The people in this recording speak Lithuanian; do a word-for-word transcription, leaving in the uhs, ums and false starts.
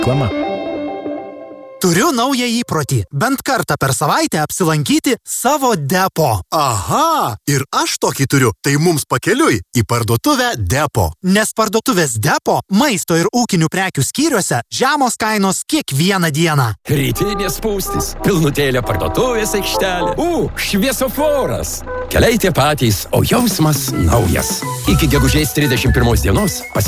Reklama. Turiu naują įprotį. Bent kartą per savaitę apsilankyti savo depo. Aha, ir aš tokį turiu. Tai mums pakeliui į parduotuvę Depo. Nes parduotuvės Depo maisto ir ūkinių prekių skyriuose žemos kainos kiekvieną dieną. Rytinės spūstis, pilnutėlė parduotuvės aikštelė. U, šviesoforas. Keliai tie patys, o jausmas naujas. Iki gegužės trisdešimt pirmos dienos